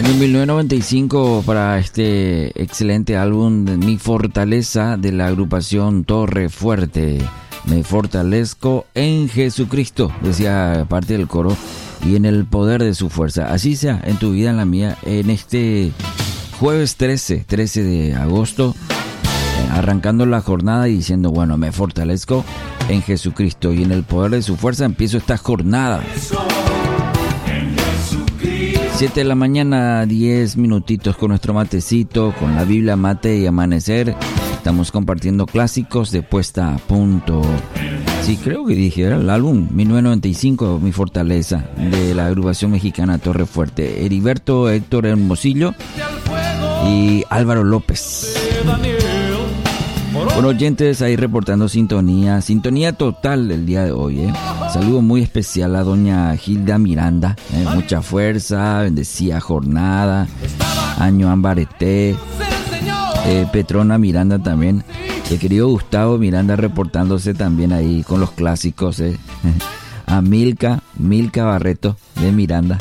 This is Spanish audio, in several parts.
Año 1995 para este excelente álbum de Mi Fortaleza de la agrupación Torre Fuerte. Me fortalezco en Jesucristo, decía parte del coro, y en el poder de su fuerza. Así sea en tu vida, en la mía, en este jueves 13 de agosto, arrancando la jornada y diciendo, bueno, me fortalezco en Jesucristo y en el poder de su fuerza empiezo esta jornada. 7 de la mañana, 10 minutitos con nuestro matecito, con la Biblia, mate y amanecer. Estamos compartiendo clásicos de puesta a punto. Sí, creo que dije, era el álbum 1995, Mi Fortaleza, de la agrupación mexicana Torre Fuerte. Heriberto Héctor Hermosillo y Álvaro López. Bueno, oyentes, ahí reportando sintonía total del día de hoy, Saludo muy especial a doña Gilda Miranda, mucha fuerza, bendecida jornada, año Ambareté, Petrona Miranda también, el querido Gustavo Miranda reportándose también ahí con los clásicos, a Milka Barreto de Miranda.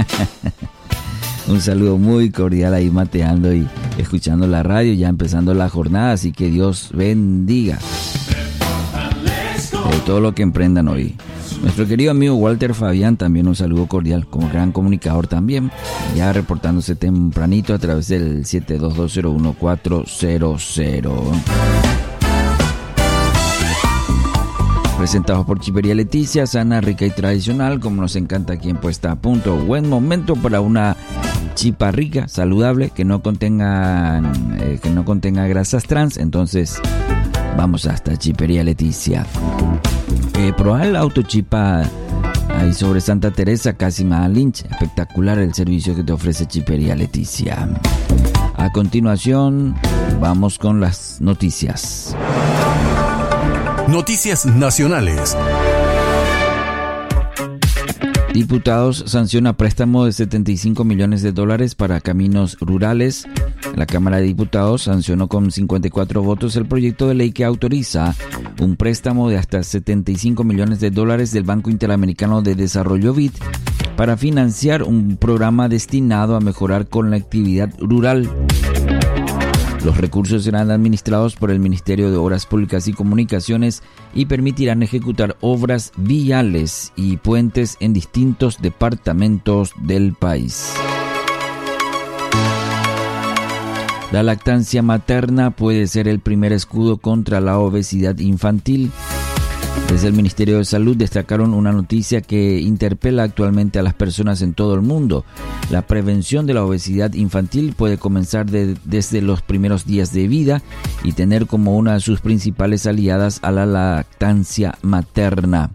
Un saludo muy cordial ahí mateando y escuchando la radio, ya empezando la jornada, así que Dios bendiga todo lo que emprendan hoy. Nuestro querido amigo Walter Fabián, también un saludo cordial, como gran comunicador también, ya reportándose tempranito a través del 722011400. Presentados por Chipería Leticia, sana, rica y tradicional, como nos encanta aquí en Puesta a Punto. Buen momento para una chipa rica, saludable, que no contenga grasas trans. Entonces, vamos hasta Chipería Leticia. Probar el autochipa ahí sobre Santa Teresa, casi Lynch. Espectacular el servicio que te ofrece Chipería Leticia. A continuación, vamos con las noticias. Noticias nacionales. Diputados sanciona préstamo de $75 millones para caminos rurales. La Cámara de Diputados sancionó con 54 votos el proyecto de ley que autoriza un préstamo de hasta $75 millones del Banco Interamericano de Desarrollo BID para financiar un programa destinado a mejorar conectividad rural. Los recursos serán administrados por el Ministerio de Obras Públicas y Comunicaciones y permitirán ejecutar obras viales y puentes en distintos departamentos del país. La lactancia materna puede ser el primer escudo contra la obesidad infantil. Desde el Ministerio de Salud destacaron una noticia que interpela actualmente a las personas en todo el mundo. La prevención de la obesidad infantil puede comenzar desde los primeros días de vida y tener como una de sus principales aliadas a la lactancia materna.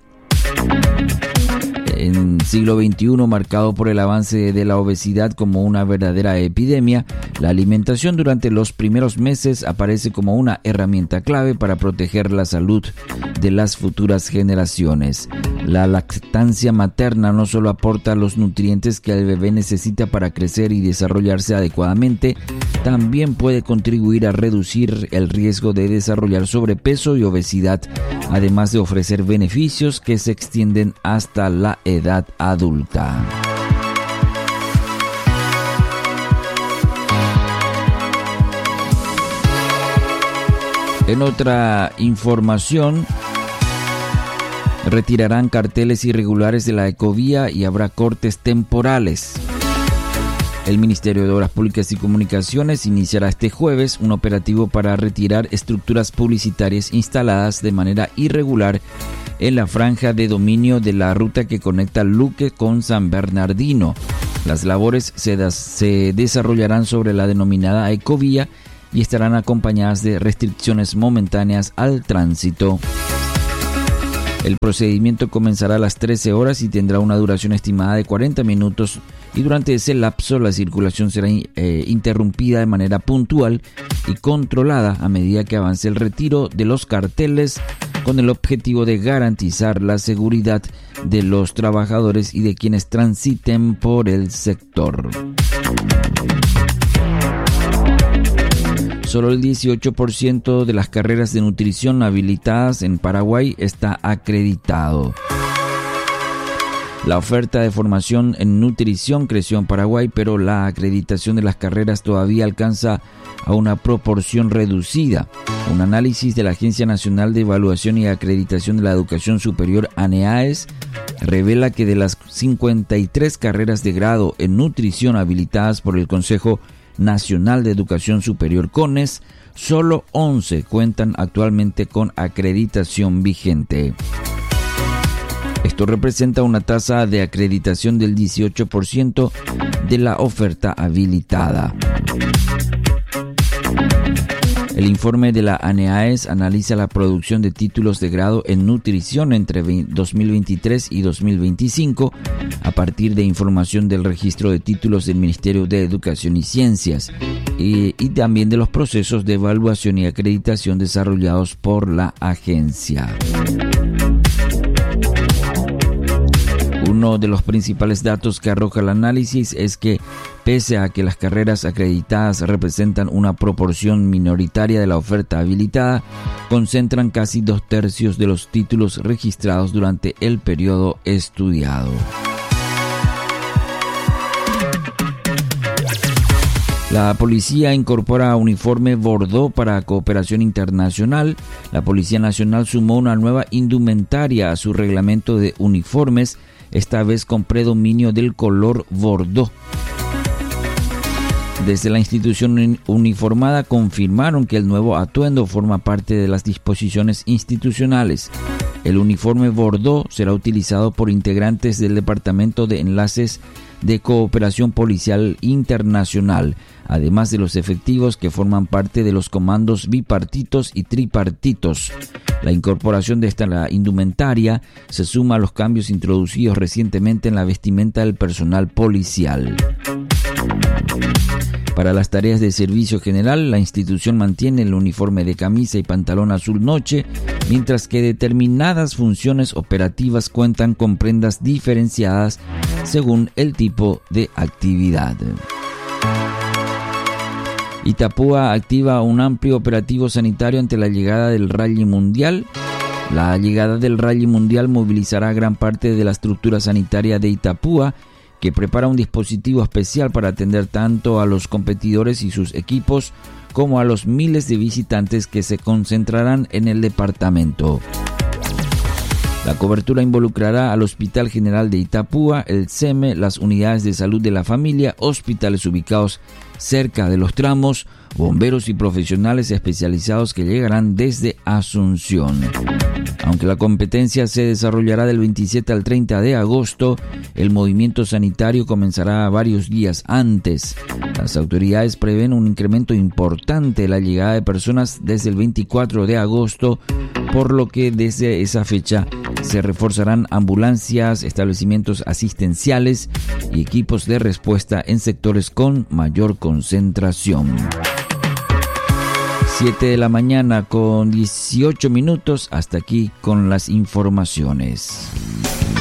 En siglo XXI, marcado por el avance de la obesidad como una verdadera epidemia, la alimentación durante los primeros meses aparece como una herramienta clave para proteger la salud de las futuras generaciones. La lactancia materna no solo aporta los nutrientes que el bebé necesita para crecer y desarrollarse adecuadamente, también puede contribuir a reducir el riesgo de desarrollar sobrepeso y obesidad, además de ofrecer beneficios que se extienden hasta la edad adulta. En otra información, retirarán carteles irregulares de la Ecovía y habrá cortes temporales. El Ministerio de Obras Públicas y Comunicaciones iniciará este jueves un operativo para retirar estructuras publicitarias instaladas de manera irregular en la franja de dominio de la ruta que conecta Luque con San Bernardino. Las labores se desarrollarán sobre la denominada Ecovía y estarán acompañadas de restricciones momentáneas al tránsito. El procedimiento comenzará a las 13 horas y tendrá una duración estimada de 40 minutos y durante ese lapso la circulación será interrumpida de manera puntual y controlada a medida que avance el retiro de los carteles con el objetivo de garantizar la seguridad de los trabajadores y de quienes transiten por el sector. Solo el 18% de las carreras de nutrición habilitadas en Paraguay está acreditado. La oferta de formación en nutrición creció en Paraguay, pero la acreditación de las carreras todavía alcanza a una proporción reducida. Un análisis de la Agencia Nacional de Evaluación y Acreditación de la Educación Superior, ANEAES, revela que de las 53 carreras de grado en nutrición habilitadas por el Consejo Nacional de Educación Superior, CONES, solo 11 cuentan actualmente con acreditación vigente. Esto representa una tasa de acreditación del 18% de la oferta habilitada. El informe de la ANEAES analiza la producción de títulos de grado en nutrición entre 2023 y 2025 a partir de información del registro de títulos del Ministerio de Educación y Ciencias y también de los procesos de evaluación y acreditación desarrollados por la agencia. Uno de los principales datos que arroja el análisis es que, pese a que las carreras acreditadas representan una proporción minoritaria de la oferta habilitada, concentran casi 2/3 de los títulos registrados durante el periodo estudiado. La policía incorpora uniforme bordó para cooperación internacional. La Policía Nacional sumó una nueva indumentaria a su reglamento de uniformes, esta vez con predominio del color bordó. Desde la institución uniformada confirmaron que el nuevo atuendo forma parte de las disposiciones institucionales. El uniforme bordó será utilizado por integrantes del Departamento de Enlaces de Cooperación Policial Internacional, además de los efectivos que forman parte de los comandos bipartitos y tripartitos. La incorporación de esta indumentaria se suma a los cambios introducidos recientemente en la vestimenta del personal policial. Para las tareas de servicio general, la institución mantiene el uniforme de camisa y pantalón azul noche, mientras que determinadas funciones operativas cuentan con prendas diferenciadas según el tipo de actividad. Itapúa activa un amplio operativo sanitario ante la llegada del Rally Mundial. La llegada del Rally Mundial movilizará gran parte de la estructura sanitaria de Itapúa, que prepara un dispositivo especial para atender tanto a los competidores y sus equipos como a los miles de visitantes que se concentrarán en el departamento. La cobertura involucrará al Hospital General de Itapúa, el SEME, las unidades de salud de la familia, hospitales ubicados cerca de los tramos, bomberos y profesionales especializados que llegarán desde Asunción. Aunque la competencia se desarrollará del 27 al 30 de agosto, el movimiento sanitario comenzará varios días antes. Las autoridades prevén un incremento importante de la llegada de personas desde el 24 de agosto, por lo que desde esa fecha se reforzarán ambulancias, establecimientos asistenciales y equipos de respuesta en sectores con mayor concentración. 7 de la mañana con 18 minutos, hasta aquí con las informaciones.